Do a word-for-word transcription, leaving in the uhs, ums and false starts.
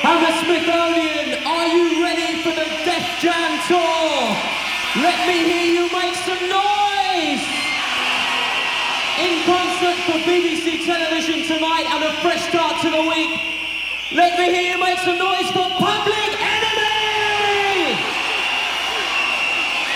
Hammersmithonian, are you ready for the Def Jam Tour? Let me hear you make some noise! In concert for B B C Television tonight and a fresh start to the week, let me hear you make some noise for Public Enemy!